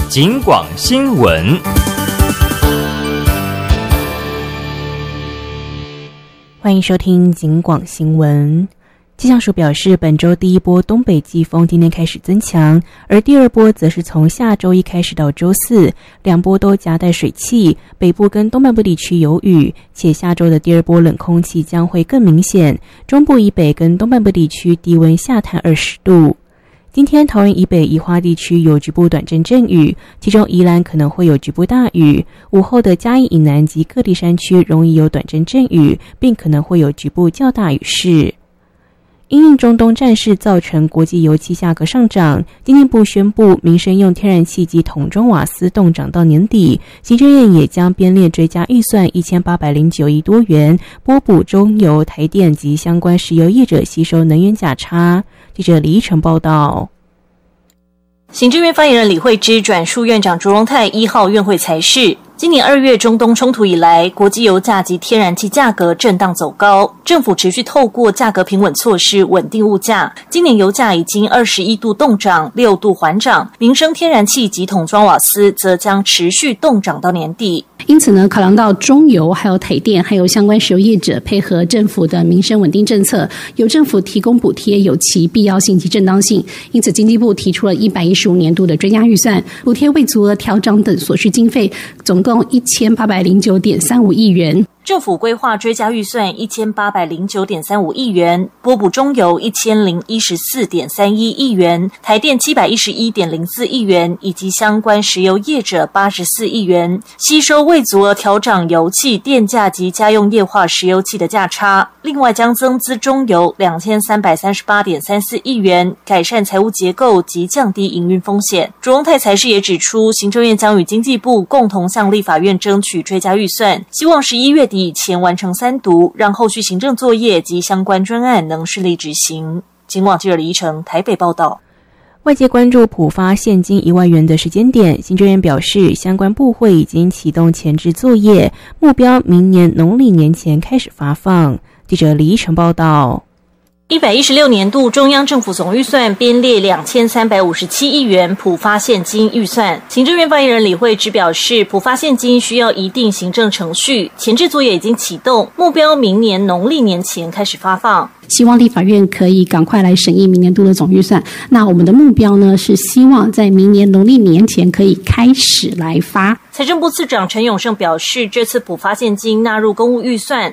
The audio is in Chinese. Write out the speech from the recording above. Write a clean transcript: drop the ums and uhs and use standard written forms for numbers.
警广新闻。 欢迎收听警广新闻。气象署表示，本周第一波东北季风今天开始增强，而第二波则是从下周一开始到周四，两波都夹带水汽，北部跟东半部地区有雨，且下周的第二波冷空气将会更明显，中部以北跟东半部地区低温下探20度。今天桃园以北宜花地区有局部短阵阵雨，其中宜兰可能会有局部大雨，午后的嘉义以南及各地山区容易有短阵阵雨，并可能会有局部较大雨势。因应中东战事造成国际油气价格上涨，经济部宣布民生用天然气及桶装瓦斯冻涨到年底，行政院也将编列追加预算1809亿多元，拨补中油、台电及相关石油业者吸收能源价差。记者李依晨报道。 行政院发言人李惠芝转述院长卓荣泰1号院会裁示，今年2月中东冲突以来，国际油价及天然气价格震荡走高，政府持续透过价格平稳措施稳定物价。今年油价已经21度冻涨，6度缓涨，民生天然气及桶装瓦斯则将持续冻涨到年底。 因此呢，考量到中油、还有台电、还有相关石油业者配合政府的民生稳定政策，由政府提供补贴有其必要性及正当性。因此，经济部提出了115年度的追加预算，补贴未足额调涨等所需经费，总共1809.35亿元。 政府规划追加预算1809.35亿元，拨补中油1014.31亿元，台电711.04亿元，以及相关石油业者84亿元，吸收未足额调涨油气、电价及家用液化石油气的价差。另外将增资中油2338.34亿元，改善财务结构及降低营运风险。卓荣泰裁示也指出，行政院将与经济部共同向立法院争取追加预算，希望11月底以前完成3读，让后续行政作业及相关专案能顺利执行。警广记者李依晨台北报道。 外界关注普发现金1万元的时间点，行政院表示，相关部会已经启动前置作业，目标明年农历年前开始发放。记者李依晨报道。 116年度中央政府总预算编列2357亿元普发现金预算。行政院发言人李惠芝表示，普发现金需要一定行政程序，前置作业已经启动，目标明年农历年前开始发放。 希望立法院可以赶快来审议明年度的总预算。那我们的目标呢，是希望在明年农历年前可以开始来发。 财政部次长陈永胜表示，这次普发现金纳入公务预算，